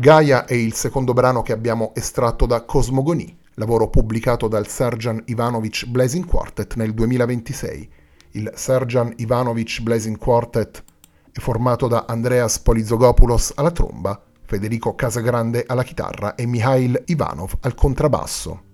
Gaia è il secondo brano che abbiamo estratto da Cosmogonie, lavoro pubblicato dal Serjan Ivanovic Blazing Quartet nel 2026. Il Serjan Ivanovic Blazing Quartet è formato da Andreas Polizogopoulos alla tromba, Federico Casagrande alla chitarra e Mikhail Ivanov al contrabbasso.